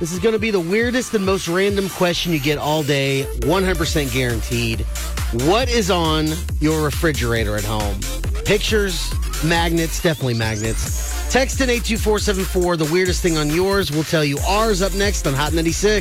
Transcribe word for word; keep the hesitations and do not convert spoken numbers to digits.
This is going to be the weirdest and most random question you get all day, one hundred percent guaranteed. What is on your refrigerator at home? Pictures, magnets, definitely magnets. Text in eight two four seven four, the weirdest thing on yours. We'll tell you ours up next on Hot ninety-six.